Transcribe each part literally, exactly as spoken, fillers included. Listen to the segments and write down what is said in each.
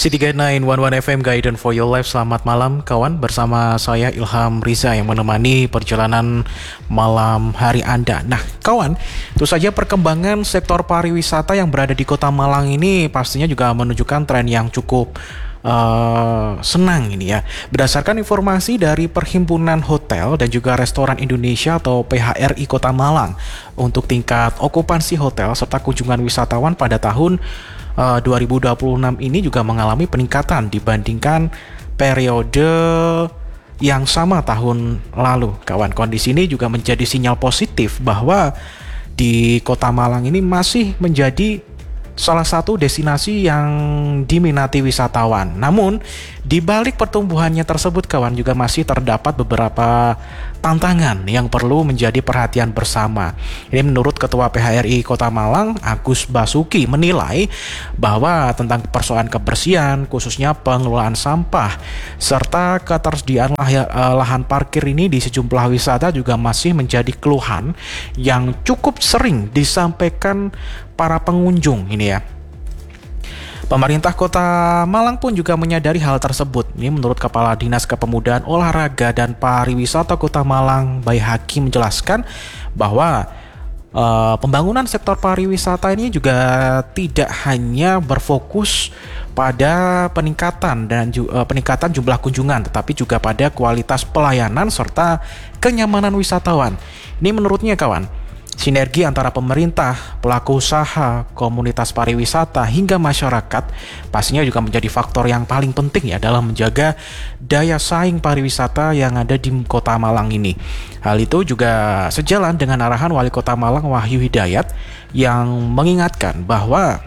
City Guide sembilan satu satu F M Guidance for Your Life. Selamat malam kawan, bersama saya Ilham Riza yang menemani perjalanan malam hari Anda. Nah kawan, itu saja perkembangan sektor pariwisata yang berada di Kota Malang ini pastinya juga menunjukkan tren yang cukup Uh, senang ini ya. Berdasarkan informasi dari Perhimpunan Hotel dan juga Restoran Indonesia atau P H R I Kota Malang, untuk tingkat okupansi hotel serta kunjungan wisatawan pada tahun uh, dua ribu dua puluh enam ini juga mengalami peningkatan dibandingkan periode yang sama tahun lalu. Kawan, kondisi ini juga menjadi sinyal positif bahwa di Kota Malang ini masih menjadi salah satu destinasi yang diminati wisatawan. Namun, di balik pertumbuhannya tersebut kawan, juga masih terdapat beberapa tantangan yang perlu menjadi perhatian bersama. Ini menurut Ketua P H R I Kota Malang, Agus Basuki, menilai bahwa tentang persoalan kebersihan, khususnya pengelolaan sampah, serta ketersediaan lah- lahan parkir ini di sejumlah wisata juga masih menjadi keluhan yang cukup sering disampaikan para pengunjung ini ya. Pemerintah Kota Malang pun juga menyadari hal tersebut. Ini menurut Kepala Dinas Kepemudaan, Olahraga dan Pariwisata Kota Malang, Bayi Hakim, menjelaskan bahwa uh, pembangunan sektor pariwisata ini juga tidak hanya berfokus pada peningkatan dan ju- uh, peningkatan jumlah kunjungan, tetapi juga pada kualitas pelayanan serta kenyamanan wisatawan. Ini menurutnya kawan, sinergi antara pemerintah, pelaku usaha, komunitas pariwisata, hingga masyarakat pastinya juga menjadi faktor yang paling penting ya dalam menjaga daya saing pariwisata yang ada di Kota Malang ini. Hal itu juga sejalan dengan arahan Wali Kota Malang Wahyu Hidayat yang mengingatkan bahwa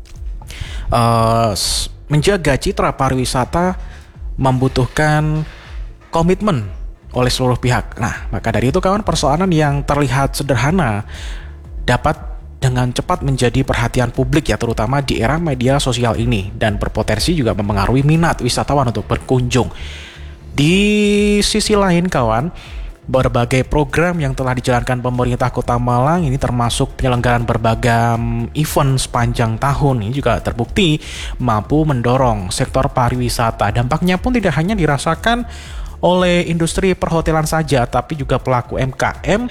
uh, menjaga citra pariwisata membutuhkan komitmen oleh seluruh pihak. Nah, maka dari itu kawan, persoalan yang terlihat sederhana dapat dengan cepat menjadi perhatian publik ya, terutama di era media sosial ini, dan berpotensi juga mempengaruhi minat wisatawan untuk berkunjung. Di sisi lain kawan, berbagai program yang telah dijalankan pemerintah Kota Malang ini, termasuk penyelenggaraan berbagai event sepanjang tahun, ini juga terbukti mampu mendorong sektor pariwisata. Dampaknya pun tidak hanya dirasakan oleh industri perhotelan saja, tapi juga pelaku M K M,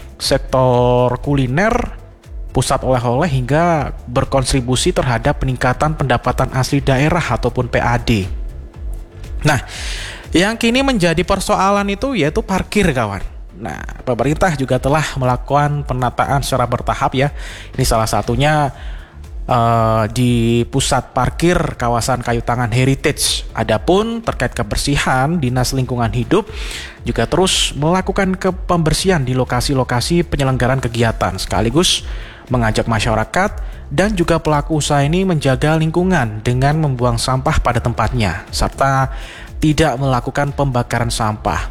sektor kuliner, pusat oleh-oleh, hingga berkontribusi terhadap peningkatan pendapatan asli daerah ataupun P A D. Nah, yang kini menjadi persoalan itu yaitu parkir kawan. Nah, pemerintah juga telah melakukan penataan secara bertahap ya. Ini salah satunya Uh, di pusat parkir kawasan Kayu Tangan Heritage. Adapun terkait kebersihan, Dinas Lingkungan Hidup juga terus melakukan ke pembersihan di lokasi-lokasi penyelenggaraan kegiatan, sekaligus mengajak masyarakat dan juga pelaku usaha ini menjaga lingkungan dengan membuang sampah pada tempatnya serta tidak melakukan pembakaran sampah.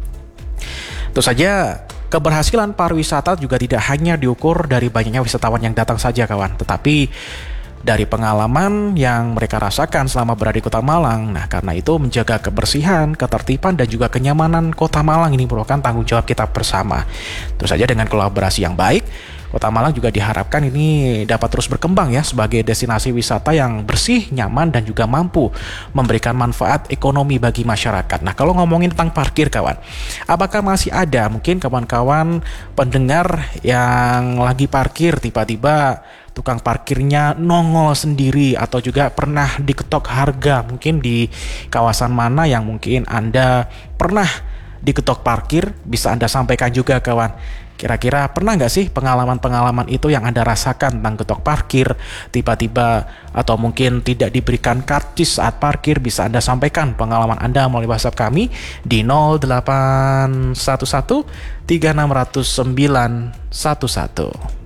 Tentu saja keberhasilan pariwisata juga tidak hanya diukur dari banyaknya wisatawan yang datang saja kawan, tetapi dari pengalaman yang mereka rasakan selama berada di Kota Malang. Nah, karena itu menjaga kebersihan, ketertiban, dan juga kenyamanan Kota Malang ini merupakan tanggung jawab kita bersama. Terus saja dengan kolaborasi yang baik, Kota Malang juga diharapkan ini dapat terus berkembang ya sebagai destinasi wisata yang bersih, nyaman, dan juga mampu memberikan manfaat ekonomi bagi masyarakat. Nah, kalau ngomongin tentang parkir kawan, apakah masih ada mungkin kawan-kawan pendengar yang lagi parkir tiba-tiba tukang parkirnya nongol sendiri, atau juga pernah diketok harga mungkin di kawasan mana yang mungkin Anda pernah diketok parkir? Bisa Anda sampaikan juga kawan. Kira-kira pernah nggak sih pengalaman-pengalaman itu yang Anda rasakan tentang ketok parkir tiba-tiba, atau mungkin tidak diberikan karcis saat parkir? Bisa Anda sampaikan pengalaman Anda melalui WhatsApp kami di nol delapan satu satu tiga enam nol nol sembilan satu satu.